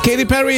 Katy Perry.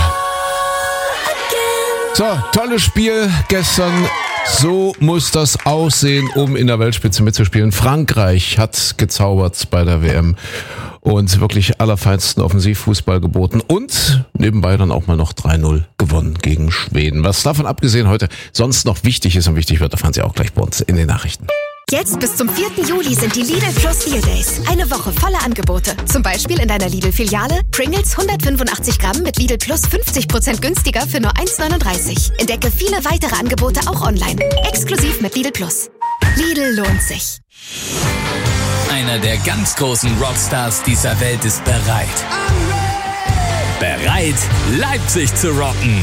So, tolles Spiel gestern. So muss das aussehen, um in der Weltspitze mitzuspielen. Frankreich hat gezaubert bei der WM und wirklich allerfeinsten Offensivfußball geboten und nebenbei dann auch mal noch 3-0 gewonnen gegen Schweden. Was davon abgesehen heute sonst noch wichtig ist und wichtig wird, erfahren Sie auch gleich bei uns in den Nachrichten. Jetzt bis zum 4. Juli sind die Lidl Plus Deal Days. Eine Woche voller Angebote. Zum Beispiel in deiner Lidl-Filiale Pringles 185 Gramm mit Lidl Plus 50% günstiger für nur 1,39. Entdecke viele weitere Angebote auch online. Exklusiv mit Lidl Plus. Lidl lohnt sich. Einer der ganz großen Rockstars dieser Welt ist bereit. Bereit, Leipzig zu rocken.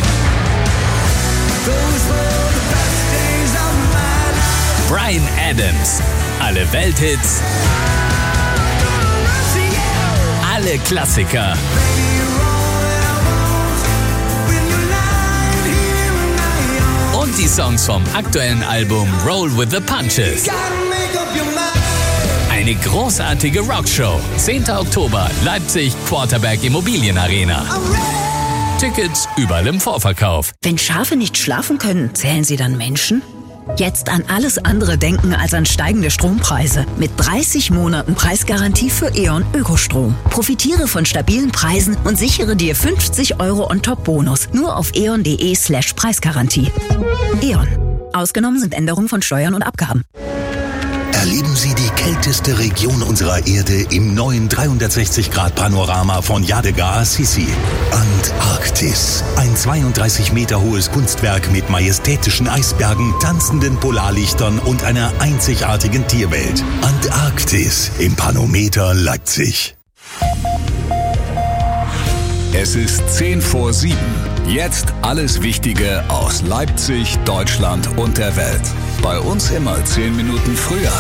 Bryan Adams. Alle Welthits. Alle Klassiker. Und die Songs vom aktuellen Album Roll with the Punches. Eine großartige Rockshow. 10. Oktober, Leipzig, Quarterberg Immobilienarena. Tickets überall im Vorverkauf. Wenn Schafe nicht schlafen können, zählen sie dann Menschen? Jetzt an alles andere denken als an steigende Strompreise. Mit 30 Monaten Preisgarantie für E.ON Ökostrom. Profitiere von stabilen Preisen und sichere dir 50 € On-Top-Bonus. Nur auf eon.de/Preisgarantie. E.ON. Ausgenommen sind Änderungen von Steuern und Abgaben. Erleben Sie die kälteste Region unserer Erde im neuen 360-Grad-Panorama von Yadega Assisi. Antarktis. Ein 32 Meter hohes Kunstwerk mit majestätischen Eisbergen, tanzenden Polarlichtern und einer einzigartigen Tierwelt. Antarktis im Panometer Leipzig. Es ist 6:10. Jetzt alles Wichtige aus Leipzig, Deutschland und der Welt. Bei uns immer 10 Minuten früher.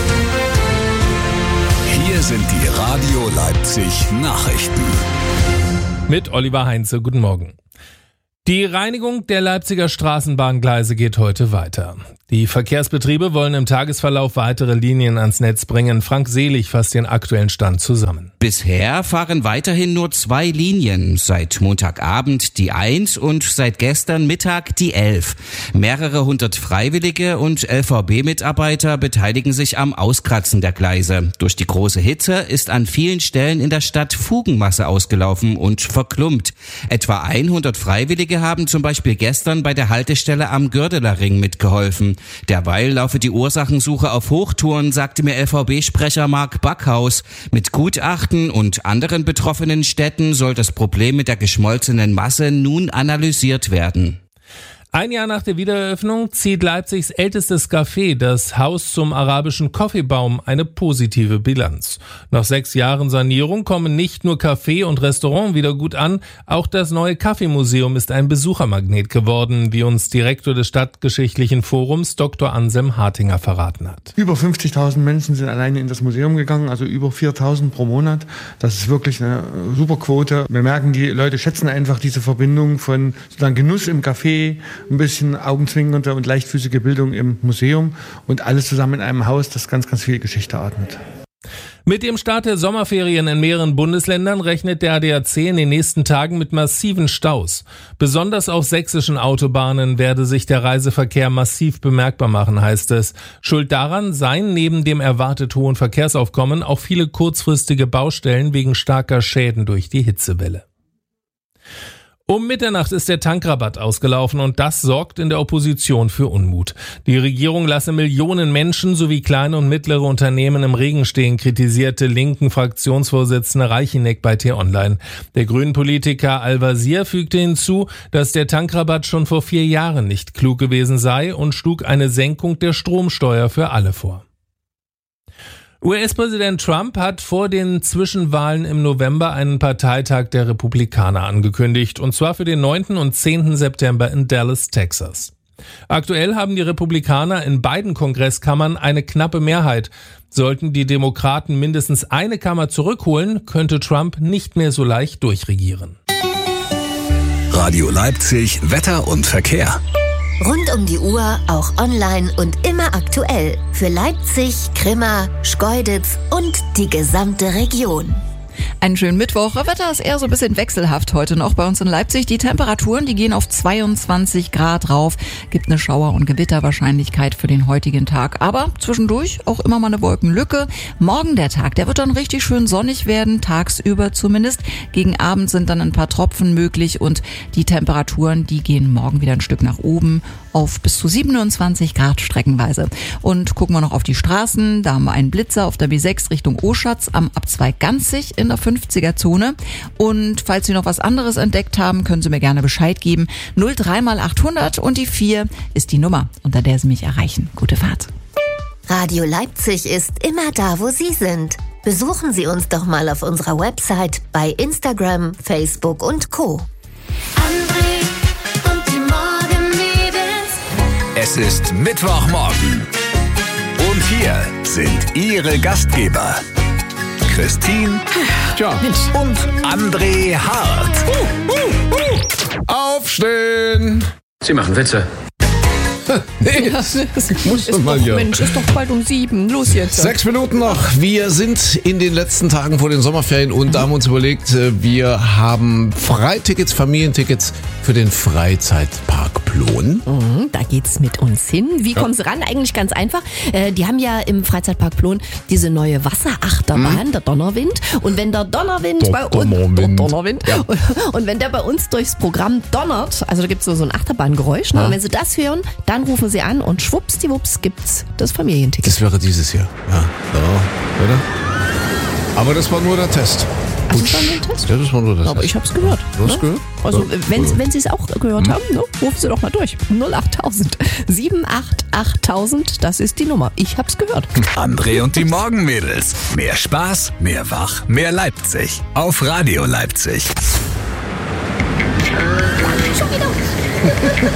Hier sind die Radio Leipzig Nachrichten. Mit Oliver Heinze, guten Morgen. Die Reinigung der Leipziger Straßenbahngleise geht heute weiter. Die Verkehrsbetriebe wollen im Tagesverlauf weitere Linien ans Netz bringen. Frank Selig fasst den aktuellen Stand zusammen. Bisher fahren weiterhin nur 2 Linien. Seit Montagabend die 1 und seit gestern Mittag die 11. Mehrere hundert Freiwillige und LVB-Mitarbeiter beteiligen sich am Auskratzen der Gleise. Durch die große Hitze ist an vielen Stellen in der Stadt Fugenmasse ausgelaufen und verklumpt. Etwa 100 Freiwillige haben zum Beispiel gestern bei der Haltestelle am Gördeler Ring mitgeholfen. Derweil laufe die Ursachensuche auf Hochtouren, sagte mir LVB-Sprecher Marc Backhaus. Mit Gutachten und anderen betroffenen Städten soll das Problem mit der geschmolzenen Masse nun analysiert werden. Ein Jahr nach der Wiedereröffnung zieht Leipzigs ältestes Café, das Haus zum arabischen Kaffeebaum, eine positive Bilanz. Nach 6 Jahren Sanierung kommen nicht nur Café und Restaurant wieder gut an, auch das neue Kaffeemuseum ist ein Besuchermagnet geworden, wie uns Direktor des Stadtgeschichtlichen Forums Dr. Anselm Hartinger verraten hat. Über 50.000 Menschen sind alleine in das Museum gegangen, also über 4.000 pro Monat. Das ist wirklich eine super Quote. Wir merken, die Leute schätzen einfach diese Verbindung von sozusagen Genuss im Café, ein bisschen augenzwinkernde und leichtfüßige Bildung im Museum und alles zusammen in einem Haus, das ganz, ganz viel Geschichte atmet. Mit dem Start der Sommerferien in mehreren Bundesländern rechnet der ADAC in den nächsten Tagen mit massiven Staus. Besonders auf sächsischen Autobahnen werde sich der Reiseverkehr massiv bemerkbar machen, heißt es. Schuld daran seien neben dem erwartet hohen Verkehrsaufkommen auch viele kurzfristige Baustellen wegen starker Schäden durch die Hitzewelle. Um Mitternacht ist der Tankrabatt ausgelaufen und das sorgt in der Opposition für Unmut. Die Regierung lasse Millionen Menschen sowie kleine und mittlere Unternehmen im Regen stehen, kritisierte linken Fraktionsvorsitzende Reicheneck bei T-Online. Der Grünen-Politiker Al-Wazir fügte hinzu, dass der Tankrabatt schon vor 4 Jahren nicht klug gewesen sei und schlug eine Senkung der Stromsteuer für alle vor. US-Präsident Trump hat vor den Zwischenwahlen im November einen Parteitag der Republikaner angekündigt, und zwar für den 9. und 10. September in Dallas, Texas. Aktuell haben die Republikaner in beiden Kongresskammern eine knappe Mehrheit. Sollten die Demokraten mindestens eine Kammer zurückholen, könnte Trump nicht mehr so leicht durchregieren. Radio Leipzig, Wetter und Verkehr. Rund um die Uhr, auch online und immer aktuell. Für Leipzig, Grimma, Schkeuditz und die gesamte Region. Einen schönen Mittwoch. Wetter ist eher so ein bisschen wechselhaft heute noch bei uns in Leipzig. Die Temperaturen, die gehen auf 22 Grad rauf. Gibt eine Schauer- und Gewitterwahrscheinlichkeit für den heutigen Tag. Aber zwischendurch auch immer mal eine Wolkenlücke. Morgen der Tag, der wird dann richtig schön sonnig werden, tagsüber zumindest. Gegen Abend sind dann ein paar Tropfen möglich und die Temperaturen, die gehen morgen wieder ein Stück nach oben auf bis zu 27 Grad streckenweise. Und gucken wir noch auf die Straßen. Da haben wir einen Blitzer auf der B6 Richtung Oschatz am Abzweig Ganzig in der 50er-Zone. Und falls Sie noch was anderes entdeckt haben, können Sie mir gerne Bescheid geben. 03 mal 800 und die 4 ist die Nummer, unter der Sie mich erreichen. Gute Fahrt. Radio Leipzig ist immer da, wo Sie sind. Besuchen Sie uns doch mal auf unserer Website, bei Instagram, Facebook und Co. André und die Morgenmädels. Es ist Mittwochmorgen. Und hier sind Ihre Gastgeber. Christine und André Hart. Aufstehen! Sie machen Witze. Nee, das muss doch mal hier. Mensch, ist doch bald um 7. Los jetzt. 6 Minuten noch. Wir sind in den letzten Tagen vor den Sommerferien und da haben wir uns überlegt, wir haben Freitickets, Familientickets für den Freizeitpark Plon. Da geht's mit uns hin. Wie kommen Sie ran? Eigentlich ganz einfach. Die haben ja im Freizeitpark Plon diese neue Wasserachterbahn, der Donnerwind. Und wenn der Donnerwind Ja. Und wenn der bei uns durchs Programm donnert, also da gibt's so ein Achterbahngeräusch, ne? Und wenn Sie das hören, dann rufen Sie an und schwuppsdiwupps gibt's das Familienticket. Das wäre dieses Jahr. Ja, so, oder? Aber das war nur der Test. Also das war nur ein Test? Ja, das war nur der Test. Aber ich hab's gehört. Du hast gehört? Also Ja. wenn Sie es auch gehört haben, ne, rufen Sie doch mal durch. 08000 788 das ist die Nummer. Ich hab's gehört. André und die Morgenmädels. Mehr Spaß, mehr Wach, mehr Leipzig. Auf Radio Leipzig. Schon wieder.